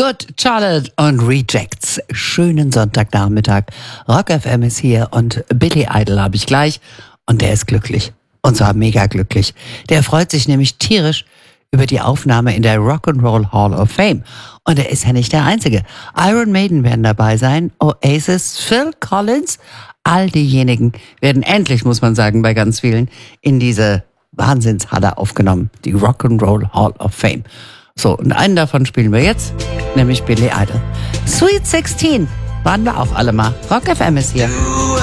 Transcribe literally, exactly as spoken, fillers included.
Good Charlotte und Rejects. Schönen Sonntagnachmittag. Rock F M ist hier und Billy Idol habe ich gleich. Und der ist glücklich. Und zwar mega glücklich. Der freut sich nämlich tierisch über die Aufnahme in der Rock'n'Roll Hall of Fame. Und er ist ja nicht der Einzige. Iron Maiden werden dabei sein, Oasis, Phil Collins. All diejenigen werden endlich, muss man sagen, bei ganz vielen in diese Wahnsinnshalle aufgenommen. Die Rock'n'Roll Hall of Fame. So, und einen davon spielen wir jetzt, nämlich Billy Idol. Sweet sixteen waren wir auch alle mal. Rock F M ist hier.